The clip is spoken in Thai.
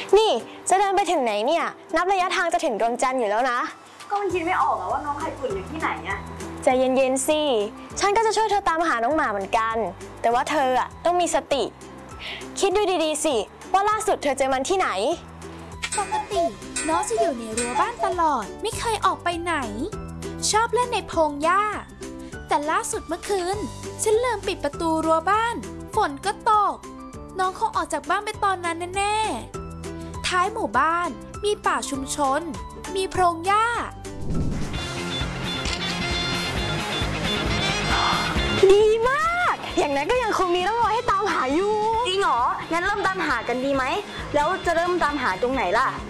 นี่จะเดินไปถึงไหนเนี่ยนับระยะทางจะถึงดวงจันทร์อยู่แล้วนะก็มันคิดไม่ออกอะว่าน้องไข่ตุ๋นอยู่ที่ไหนอะใจเย็นๆสิฉันก็จะช่วยเธอตามหาน้องหมาเหมือนกันแต่ว่าเธออะต้องมีสติคิดดูดีๆสิว่าล่าสุดเธอเจอมันที่ไหนปกติน้องจะอยู่ในรั้วบ้านตลอดไม่เคยออกไปไหนชอบเล่นในพงหญ้าแต่ล่าสุดเมื่อคืนฉันลืมปิดประตูรั้วบ้านฝนก็ตกน้องคงออกจากบ้านไปตอนนั้นแน่ๆท้ายหมู่บ้านมีป่าชุมชนมีพงหญ้าดีมากอย่างนั้นก็ยังคงมีร่องรอยให้ตามหาอยู่จริงเหรองั้นเริ่มตามหากันดีไหมแล้วจะเริ่มตามหาตรงไหนล่ะ